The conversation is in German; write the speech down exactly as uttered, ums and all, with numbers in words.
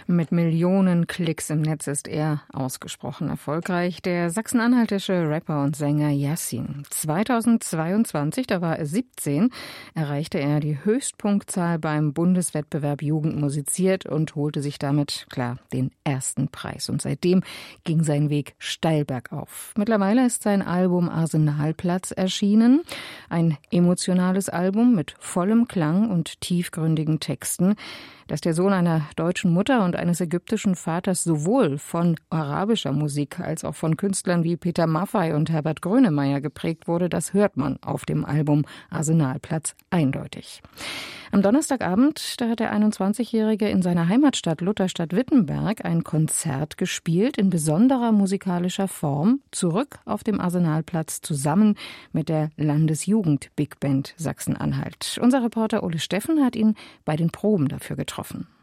Mit Millionen Klicks im Netz ist er ausgesprochen erfolgreich. Der sachsen-anhaltische Rapper und Sänger Yassin. zweitausendzweiundzwanzig, da war er siebzehn, erreichte er die Höchstpunktzahl beim Bundeswettbewerb Jugend musiziert und holte sich damit, klar, den ersten Preis. Und seitdem ging sein Weg steil bergauf. Mittlerweile ist sein Album Arsenalplatz erschienen. Ein emotionales Album mit vollem Klang und tiefgründigen Texten, dass der Sohn einer deutschen Mutter und eines ägyptischen Vaters sowohl von arabischer Musik als auch von Künstlern wie Peter Maffay und Herbert Grönemeyer geprägt wurde, das hört man auf dem Album Arsenalplatz eindeutig. Am Donnerstagabend, da hat der einundzwanzigjährige in seiner Heimatstadt Lutherstadt Wittenberg ein Konzert gespielt in besonderer musikalischer Form, zurück auf dem Arsenalplatz zusammen mit der Landesjugend Big Band Sachsen-Anhalt. Unser Reporter Ole Steffen hat ihn bei den Proben dafür getroffen.